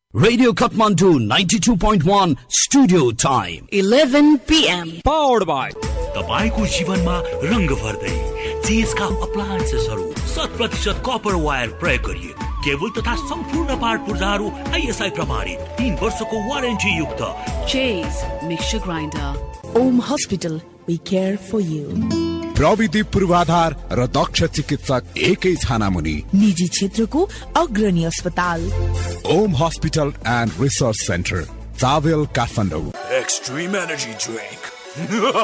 Radio Kathmandu 92.1 Studio Time 11 PM Powered by तपाईको जीवनमा रंग भर्दै चीजका अप्लायन्सेसहरु 100% कपर वायर प्रयोग गरिएको केबल तथा सम्पूर्ण पार्ट पुर्जाहरु ISI प्रमाणित 3 वर्षको वारेन्टी युक्त Chase Mixture Grinder Om Hospital we care for you प्रविधि पूर्वाधार र दक्ष चिकित्सक एकै छानामुनि निजी क्षेत्रको अग्रणी अस्पताल Om hospital and research centre चावेल Kathmandu extreme energy drink